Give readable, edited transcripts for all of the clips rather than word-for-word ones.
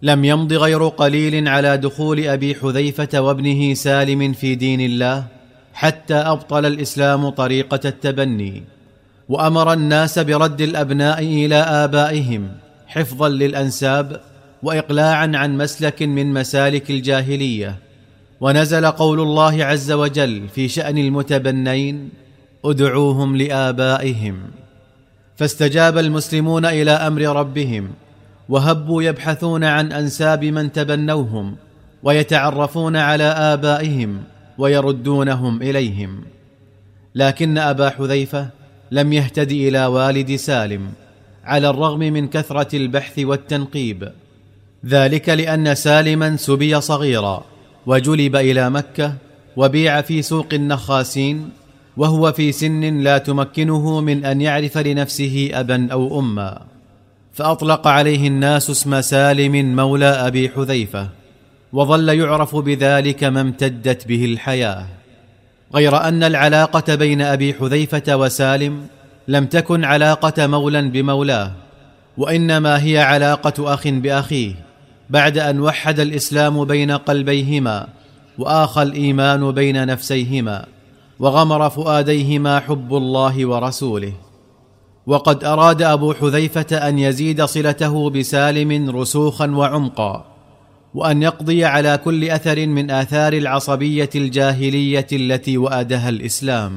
لم يمض غير قليل على دخول أبي حذيفة وابنه سالم في دين الله حتى أبطل الإسلام طريقة التبني، وأمر الناس برد الأبناء إلى آبائهم حفظا للأنساب وإقلاعا عن مسلك من مسالك الجاهلية. ونزل قول الله عز وجل في شأن المتبنين: ادعوهم لآبائهم. فاستجاب المسلمون إلى أمر ربهم، وهبوا يبحثون عن أنساب من تبنوهم ويتعرفون على آبائهم ويردونهم إليهم. لكن أبا حذيفة لم يهتد إلى والد سالم على الرغم من كثرة البحث والتنقيب، ذلك لأن سالما سبي صغيرا وجلب إلى مكة وبيع في سوق النخاسين وهو في سن لا تمكنه من أن يعرف لنفسه أبا أو أما، فأطلق عليه الناس اسم سالم مولى أبي حذيفة، وظل يعرف بذلك ما امتدت به الحياة. غير أن العلاقة بين أبي حذيفة وسالم لم تكن علاقة مولى بمولاه، وإنما هي علاقة أخ بأخيه، بعد أن وحد الإسلام بين قلبيهما وآخى الإيمان بين نفسيهما وغمر فؤاديهما حب الله ورسوله. وقد أراد أبو حذيفة أن يزيد صلته بسالم رسوخا وعمقا، وأن يقضي على كل أثر من آثار العصبية الجاهلية التي وأدها الإسلام،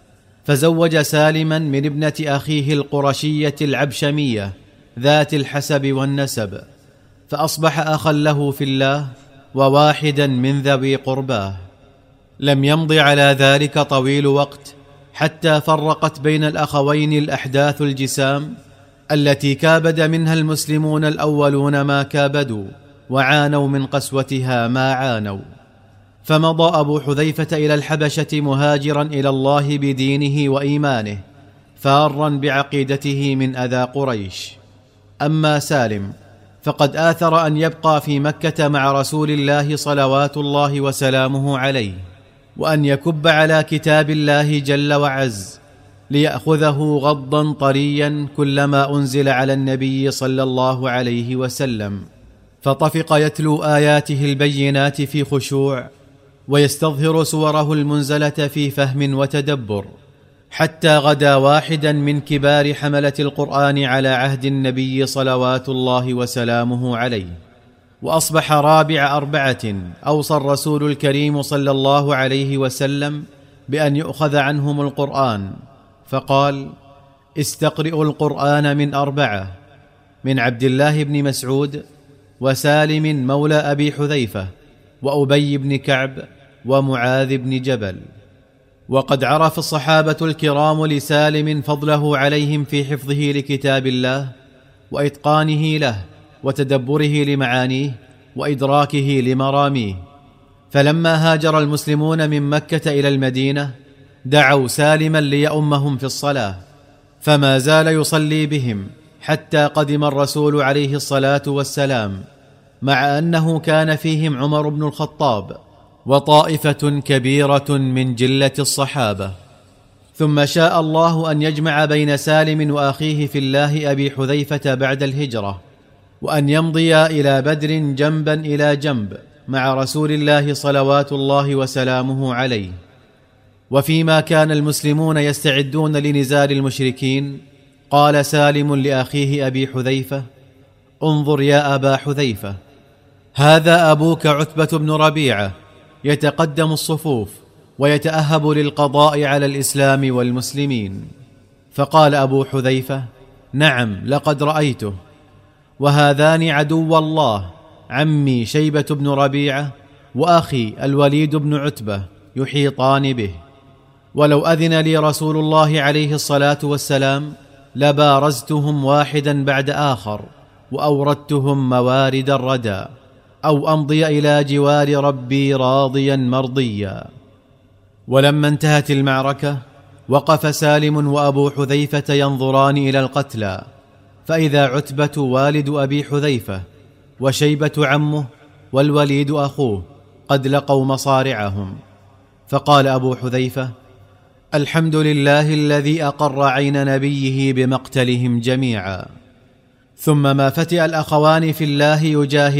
فزوج سالما من ابنة أخيه القرشية العبشمية ذات الحسب والنسب، فأصبح أخا له في الله وواحدا من ذوي قرباه. لم يمض على ذلك طويل وقت حتى فرقت بين الأخوين الأحداث الجسام التي كابد منها المسلمون الأولون ما كابدوا وعانوا من قسوتها ما عانوا. فمضى أبو حذيفة إلى الحبشة مهاجرا إلى الله بدينه وإيمانه، فارا بعقيدته من أذى قريش. أما سالم فقد آثر أن يبقى في مكة مع رسول الله صلوات الله وسلامه عليه، وأن يكب على كتاب الله جل وعز ليأخذه غضا طريا كلما أنزل على النبي صلى الله عليه وسلم، فطفق يتلو آياته البينات في خشوع ويستظهر صوره المنزلة في فهم وتدبر، حتى غدا واحدا من كبار حملة القرآن على عهد النبي صلوات الله وسلامه عليه، وأصبح رابع 4 أوصى الرسول الكريم صلى الله عليه وسلم بأن يؤخذ عنهم القرآن، فقال: استقرئوا القرآن من 4: من عبد الله بن مسعود، وسالم مولى أبي حذيفة، وأبي بن كعب، ومعاذ بن جبل. وقد عرف الصحابة الكرام لسالم فضله عليهم في حفظه لكتاب الله وإتقانه له وتدبره لمعانيه وإدراكه لمراميه. فلما هاجر المسلمون من مكة إلى المدينة دعوا سالما ليؤمهم في الصلاة، فما زال يصلي بهم حتى قدم الرسول عليه الصلاة والسلام، مع أنه كان فيهم عمر بن الخطاب وطائفة كبيرة من جلة الصحابة. ثم شاء الله أن يجمع بين سالم وأخيه في الله أبي حذيفة بعد الهجرة، وأن يمضيا إلى بدر جنبا إلى جنب مع رسول الله صلوات الله وسلامه عليه. وفيما كان المسلمون يستعدون لنزال المشركين، قال سالم لأخيه أبي حذيفة: انظر يا أبا حذيفة، هذا أبوك عتبة بن ربيعة يتقدم الصفوف ويتأهب للقضاء على الإسلام والمسلمين. فقال أبو حذيفة: نعم، لقد رأيته. وهذان عدو الله، عمي شيبة بن ربيعة وأخي الوليد بن عتبة، يحيطان به، ولو أذن لي رسول الله عليه الصلاة والسلام لبارزتهم واحدا بعد آخر وأوردتهم موارد الردى، أو أمضي إلى جوار ربي راضيا مرضيا. ولما انتهت المعركة وقف سالم وأبو حذيفة ينظران إلى القتلى، فإذا عتبة والد أبي حذيفة وشيبة عمه والوليد أخوه قد لقوا مصارعهم. فقال أبو حذيفة: الحمد لله الذي أقر عين نبيه بمقتلهم جميعا. ثم ما فتئ الأخوان في الله يجاهدون